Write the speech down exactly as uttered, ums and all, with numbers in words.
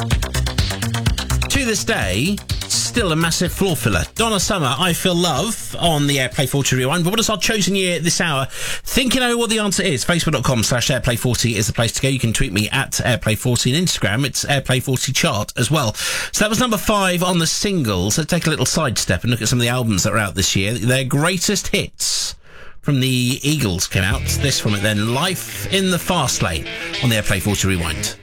To this day, still a massive floor filler. Donna Summer, I Feel Love on the Airplay forty Rewind. But what is our chosen year this hour? Thinking over what the answer is. Facebook.com slash Airplay forty is the place to go. You can tweet me at Airplay forty and Instagram. It's Airplay forty chart as well. So that was number five on the singles. Let's take a little sidestep and look at some of the albums that are out this year. Their greatest hits from the Eagles came out. This from it then, Life in the Fast Lane on the Airplay forty Rewind.